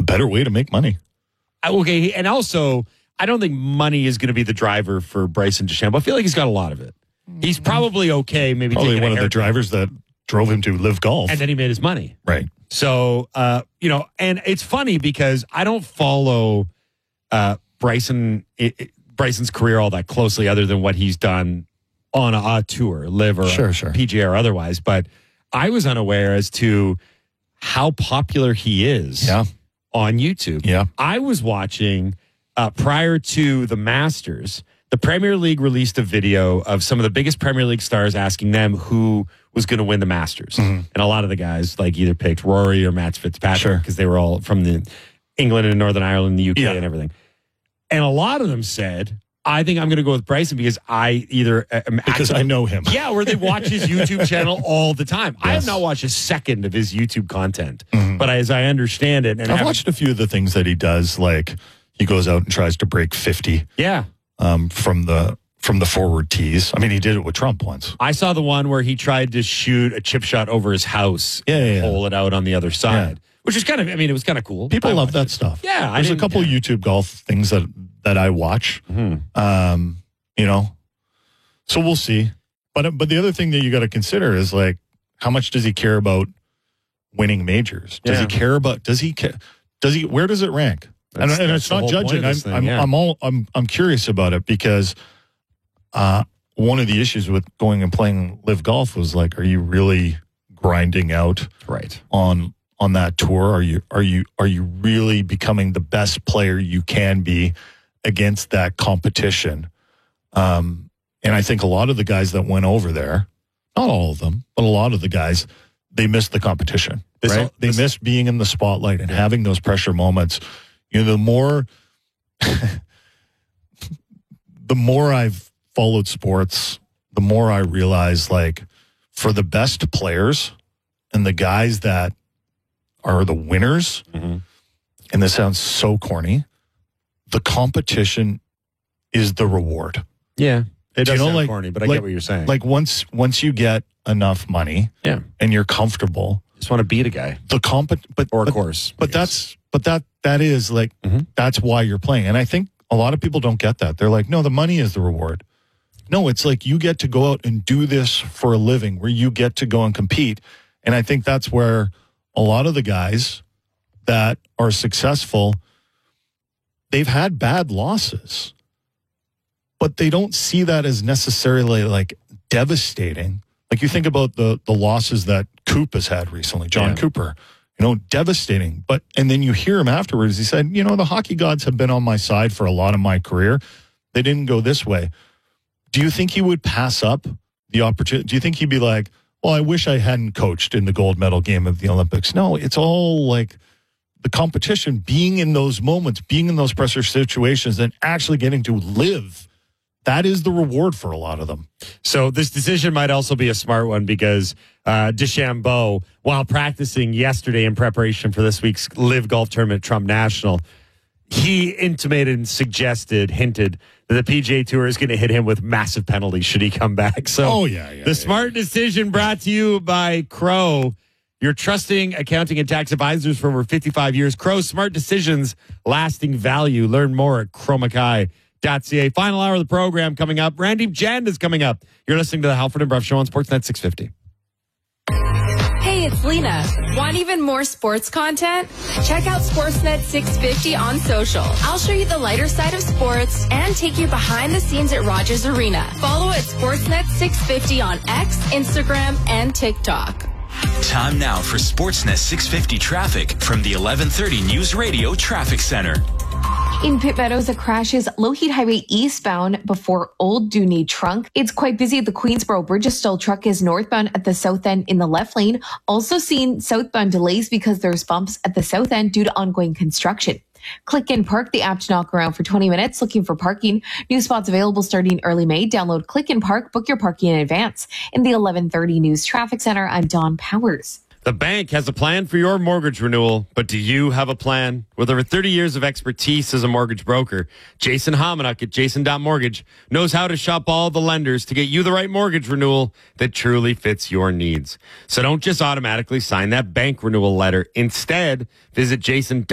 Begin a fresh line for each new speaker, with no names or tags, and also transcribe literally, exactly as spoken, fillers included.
better way to make money.
Okay, and also, I don't think money is going to be the driver for Bryson DeChambeau. I feel like he's got a lot of it. He's probably okay, maybe
Probably
taking
one
a
of the
haircut.
drivers that drove him to live golf.
And then he made his money.
Right.
So, uh, you know, and it's funny because I don't follow uh, Bryson it, it, Bryson's career all that closely other than what he's done on a, a tour, live or
Sure, sure.
P G A or otherwise. But I was unaware as to how popular he is
Yeah.
on YouTube.
Yeah.
I was watching uh, prior to the Masters, the Premier League released a video of some of the biggest Premier League stars asking them who was going to win the Masters.
Mm-hmm.
And a lot of the guys like either picked Rory or Matt Fitzpatrick
Sure.
because they were all from the England and Northern Ireland, the U K
Yeah.
and everything. And a lot of them said, I think I'm going to go with Bryson because I either am
Because
active-
I know him.
yeah, or they watch his YouTube channel all the time. I have
Yes.
not watched a second of his YouTube content, but as I understand it, and
I've
have-
watched a few of the things that he does, like he goes out and tries to break fifty
yeah,
um, from the from the forward tees. I mean, he did it with Trump once.
I saw the one where he tried to shoot a chip shot over his house,
Yeah, yeah,
and
yeah.
hole it out on the other side, which is kind of, I mean, it was kind of cool.
People
I
love
watched
that
it.
stuff.
Yeah, I
there's a
didn't-
couple
yeah.
YouTube golf things that that I watch.
Mm-hmm.
Um, you know, so we'll see. But but the other thing that you got to consider is like, how much does he care about winning majors? Does
Yeah.
he care about? Does he care? Does he? Where does it rank? And,
That's-
and
that's
it's
the
not
whole point
judging.
of
I'm
this thing,
I'm,
yeah.
I'm all I'm I'm curious about it because uh, one of the issues with going and playing live golf was like, are you really grinding out
Right.
on on that tour? Are you are you are you really becoming the best player you can be against that competition? Um, and I think a lot of the guys that went over there, not all of them, but a lot of the guys, they missed the competition.
This
Right?
all-
they
this-
missed being in the spotlight and having those pressure moments. You know, the more the more I've followed sports, the more I realize, like, for the best players and the guys that are the winners,
Mhm.
and this sounds so corny, the competition is the reward.
Yeah. It
Do you
does
know,
sound
like-
corny, but I
like-
get what you're saying.
Like once once you get enough money
yeah.
and you're comfortable,
Just want to beat a guy
the comp but
or a
but,
course. I
but
guess.
that's but that that is like
Mhm.
that's why you're playing. And I think a lot of people don't get that. They're like, no, the money is the reward. No, it's like you get to go out and do this for a living where you get to go and compete. And I think that's where a lot of the guys that are successful, they've had bad losses, but they don't see that as necessarily like devastating. Like you think about the the losses that Coop has had recently, John
Yeah.
Cooper, you know, devastating. But and then you hear him afterwards. He said, you know, the hockey gods have been on my side for a lot of my career. They didn't go this way. Do you think he would pass up the opportunity? Do you think he'd be like, well, I wish I hadn't coached in the gold medal game of the Olympics? No, it's all like the competition, being in those moments, being in those pressure situations, and actually getting to live. That is the reward for a lot of them.
So this decision might also be a smart one because uh, DeChambeau, while practicing yesterday in preparation for this week's Live Golf Tournament Trump National, he intimated and suggested, hinted that the P G A Tour is going to hit him with massive penalties should he come back. So
Oh, yeah, yeah,
the
yeah,
smart decision brought to you by Crow, your trusting accounting and tax advisors for over fifty-five years. Crow, smart decisions, lasting value. Learn more at crow mackay dot c a. Final hour of the program coming up. Randeep Jand is coming up. You're listening to the Halford and Bruff Show on Sportsnet six fifty.
Hey, it's Lena. Want even more sports content? Check out Sportsnet six fifty on social. I'll show you the lighter side of sports and take you behind the scenes at Rogers Arena. Follow at Sportsnet six fifty on X, Instagram, and TikTok.
Time now for Sportsnet six fifty traffic from the eleven thirty News Radio Traffic Center.
In Pitt Meadows, a crash is Lougheed Highway eastbound before Old Dooney Trunk. It's quite busy at the Queensboro Bridge. A stalled truck is northbound at the south end in the left lane. Also seen southbound delays because there's bumps at the south end due to ongoing construction. Click and Park, the app to knock around for twenty minutes looking for parking. New spots available starting early May. Download Click and Park, book your parking in advance. In the eleven thirty News Traffic Center, I'm Dawn Powers.
The bank has a plan for your mortgage renewal, but do you have a plan? With over thirty years of expertise as a mortgage broker, Jason Hominuk at Jason dot Mortgage knows how to shop all the lenders to get you the right mortgage renewal that truly fits your needs. So don't just automatically sign that bank renewal letter. Instead, visit Jason.